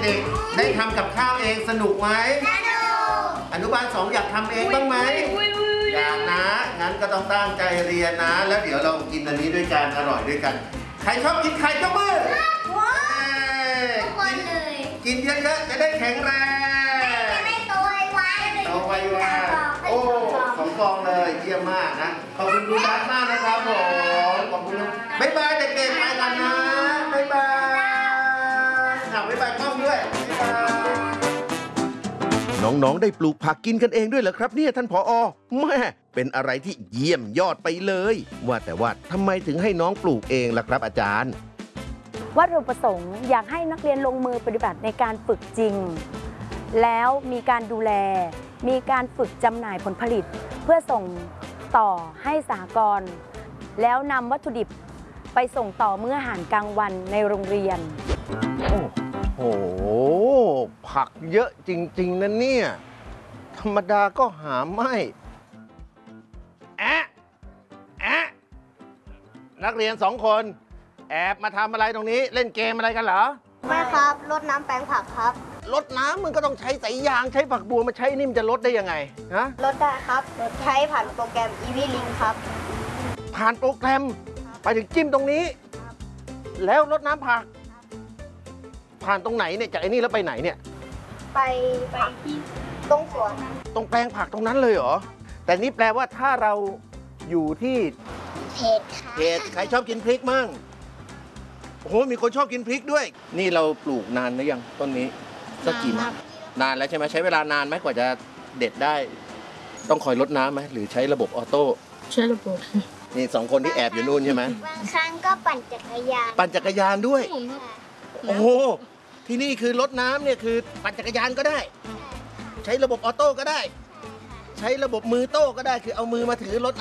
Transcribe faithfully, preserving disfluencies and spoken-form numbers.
ด็กๆได้ทำกับข้าวเองสนุกไหมสนุกอนุบาลสองอยากทำเองบ้างไหมอยากนะงั้นก็ต้องตั้งใจเรียนนะแล้วเดี๋ยวเรากินอันนี้ด้วยกันอร่อยด้วยกันใครชอบกินไข่ก็มือว้าวทุกคนเลยกินเยอะๆจะได้แข็งแรงจะได้โตไวๆโตไวๆโอ้สองกองเลยเยี่ยมมากนะขอบคุณคุณรักมากนะครับผมขอบคุณบ๊ายบายเด็กๆไปกันนะบ๊ายบายอ่ะบ๊ายบายกล้องด้วยบ๊ายบายน้องๆได้ปลูกผักกินกันเองด้วยเหรอครับเนี่ยท่านผอ.แม่เป็นอะไรที่เยี่ยมยอดไปเลยว่าแต่ว่าทำไมถึงให้น้องปลูกเองล่ะครับอาจารย์วัตถุประสงค์อยากให้นักเรียนลงมือปฏิบัติในการฝึกจริงแล้วมีการดูแลมีการฝึกจำหน่ายผลผลิตเพื่อส่งต่อให้สหกรณ์แล้วนำวัตถุดิบไปส่งต่อมื้ออาหารกลางวันในโรงเรียนโอ้โหผักเยอะจริงๆนะเนี่ยธรรมดาก็หาไม่แอะแอะนักเรียนสองคนแอบมาทำอะไรตรงนี้เล่นเกมอะไรกันเหรอไม่ครับรดน้ำแปลงผักครับรดน้ำมึงก็ต้องใช้สายยางใช้ฝักบัวมาใช้นี่มันจะรดได้ยังไงฮะรดได้ครับใช้ผ่านโปรแกรม อี วี ลิง ครับผ่านโปรแกรมไปถึงจิ้มตรงนี้แล้วรดน้ำผักผ่านตรงไหนเนี่ยจากไอ้นี่แล้วไปไหนเนี่ยไปไปที่ตรงสวนตรงแปลงผักตรงนั้นเลยเหรอแต่นี่แปลว่าถ้าเราอยู่ที่เขตค่ะเขตใครชอบกินพริกมั่งโอ้โหมีคนชอบกินพริกด้วยนี่เราปลูกนานหรือยังต้นนี้สักกี่นานนานแล้วใช่ไหมใช้เวลานานไหมกว่าจะเด็ดได้ต้องคอยรดน้ำไหมหรือใช้ระบบออโต้ใช้ระบบนี่สองคนที่แอบอยู่นู่นใช่ไหมบางครั้งก็ปั่นจักรยานปั่นจักรยานด้วยโอ้โหที่นี่คือรดน้ำเนี่ยคือปั่นจักรยานก็ได้ใช้ระบบออโต้ก็ได้ใช้ระบบมือโต้ก็ได้คือเอามือมาถือรถ